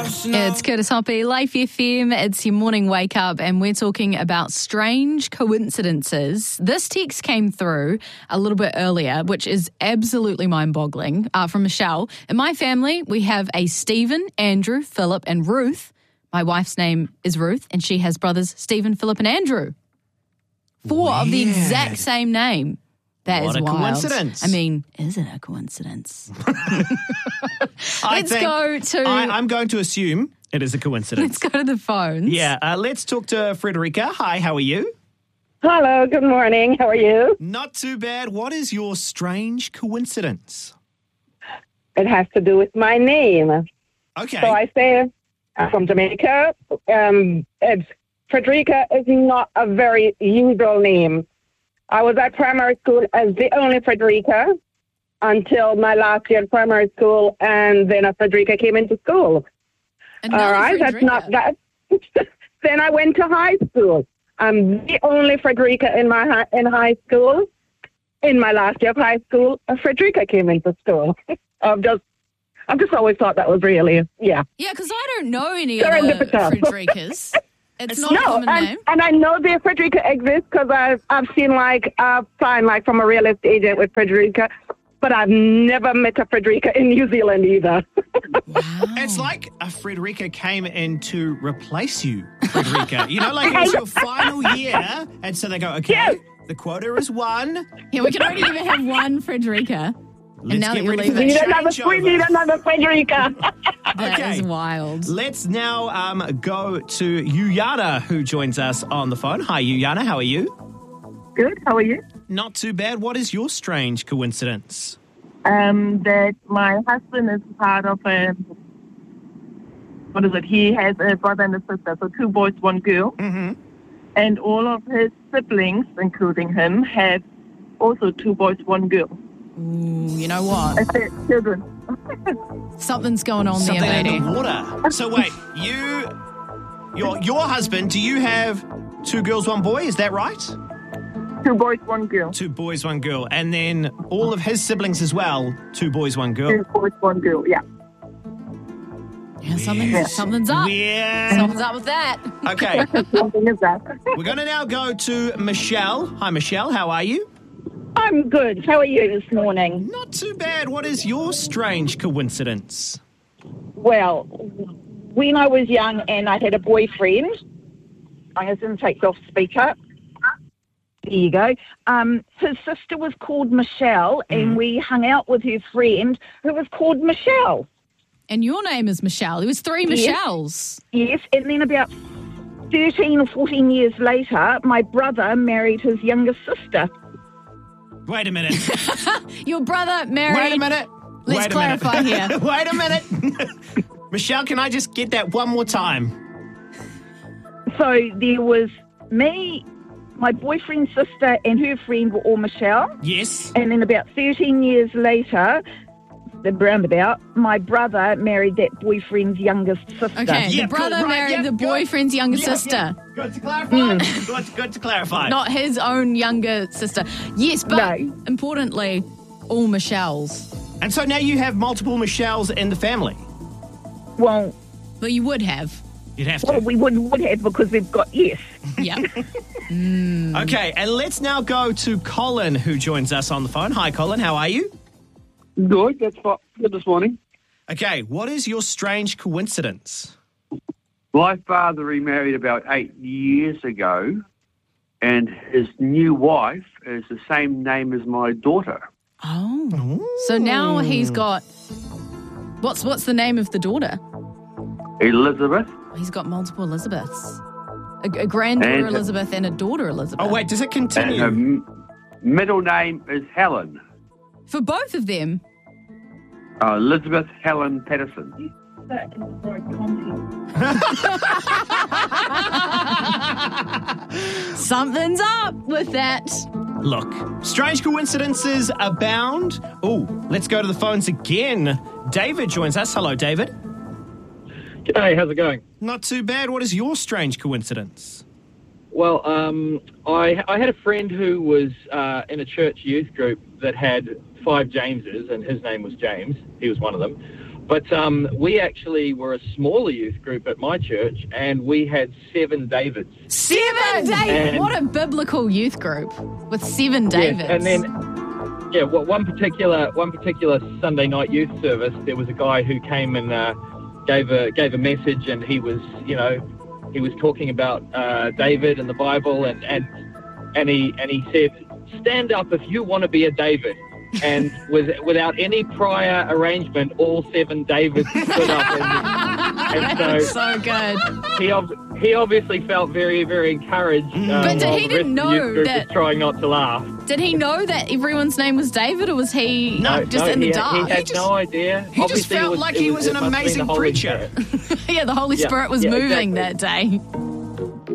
It's Curtis Hoppy, Life FM. It's your morning wake up, and we're talking about strange coincidences. This text came through a little bit earlier, which is absolutely mind-boggling, from Michelle. In my family, we have a Stephen, Andrew, Philip, and Ruth. My wife's name is Ruth, and she has brothers Stephen, Philip, and Andrew. Four of the exact same name. That is wild. What a coincidence. I mean, is it a coincidence? I'm going to assume it is a coincidence. Let's go to the phones. Yeah, let's talk to Frederica. Hi, how are you? Hello, good morning. How are you? Not too bad. What is your strange coincidence? It has to do with my name. Okay. So I say I'm from Jamaica. Frederica is not a very usual name. I was at primary school as the only Frederica until my last year at primary school, and then a Frederica came into school. Another All right, Frederica. that's not that. Then I went to high school. I'm the only Frederica in high school. In my last year of high school, a Frederica came into school. I've just always thought that was really, Yeah, because I don't know any other Fredericas. It's not a common name. And I know the Frederica exists because I've seen sign from a real estate agent with Frederica, but I've never met a Frederica in New Zealand either. Wow. It's like a Frederica came in to replace you, Frederica. You know, like it was your final year, and so they go, okay, the quota is 1. Yeah, we can only even have one Frederica. Let's now get that you're ready for leaving. the We need another Frederica. That Okay. is wild. Let's now go to Yuliana, who joins us on the phone. Hi, Yuliana. How are you? Good. How are you? Not too bad. What is your strange coincidence? That my husband is part of he has a brother and a sister, so 2 boys, 1 girl. Mm-hmm. And all of his siblings, including him, have also 2 boys, 1 girl. Ooh, you know what? As their children. Something's going on Something there, in lady. the water. So wait, your husband, do you have 2 girls, 1 boy? Is that right? 2 boys, 1 girl. 2 boys, 1 girl. And then all of his siblings as well, 2 boys, 1 girl. 2 boys, 1 girl, yeah. Yeah, something's up. Yeah. Something's up with that. Okay, Something is that. we're going to now go to Michelle. Hi, Michelle. How are you? I'm good. How are you this morning? Not too bad. What is your strange coincidence? Well, when I was young and I had a boyfriend, I'm going to take off speaker. There you go. His sister was called Michelle, and we hung out with her friend who was called Michelle. And your name is Michelle. There was 3 Michelles. Yes, and then about 13 or 14 years later, my brother married his younger sister. Wait a minute. Your brother married... Wait a minute. Let's Wait a clarify minute. here. Wait a minute. Michelle, can I just get that one more time? So there was me, my boyfriend's sister, and her friend were all Michelle. Yes. And then about 13 years later, the roundabout, my brother married that boyfriend's youngest sister. Okay, Yeah, the brother cool, right, married yeah, the good. boyfriend's younger Yeah, sister. yeah. Good to clarify. Good to clarify. Not his own younger sister. Yes, but No. importantly, all Michelles. And so now you have multiple Michelles in the family. Well, But you would have. You'd have to. we would have because we've got, yes. Yeah. Okay, and let's now go to Colin, who joins us on the phone. Hi, Colin. How are you? Good. That's good this morning. Okay, what is your strange coincidence? My father remarried about 8 years ago, and his new wife is the same name as my daughter. Oh. So now he's got... What's the name of the daughter? Elizabeth. He's got multiple Elizabeths. A granddaughter And- Elizabeth and a daughter Elizabeth. Oh, wait, does it And continue? her middle name is Helen. For both of them? Elizabeth Helen Patterson. Something's up with that. Look, strange coincidences abound. Oh, let's go to the phones again. David joins us. Hello, David. G'day, how's it going? Not too bad. What is your strange coincidence? Well, I had a friend who was in a church youth group that had 5 Jameses, and his name was James. He was one of them. But we actually were a smaller youth group at my church, and we had 7 Davids. 7 Davids! And- What a biblical youth group with 7 Davids. Yes, and then, one particular Sunday night youth service, there was a guy who came and gave a message, and he was talking about David and the Bible, and he said, "Stand up if you want to be a David." And without any prior arrangement, all 7 Davids stood up. And so good. He obviously felt very, very encouraged. But he didn't know that. Was trying not to laugh. Did he know that everyone's name was David, or was he just in the dark? He had no idea. He just felt like he was an amazing preacher. Yeah, the Holy Spirit was moving that day.